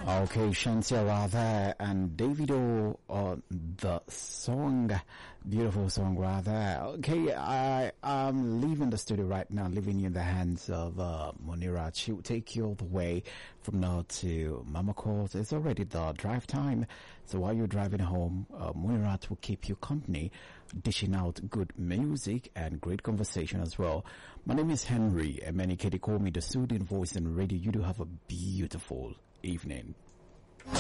Okay, Shantia Rather and Davido, the song, beautiful song rather. Okay, I am leaving the studio right now, leaving you in the hands of Munira. She will take you all the way from now to Mama Court. It's already the drive time, so while you're driving home, Munira will keep you company, dishing out good music and great conversation as well. My name is Henry, and many Katie call me the soothing voice in radio. You do have a beautiful evening.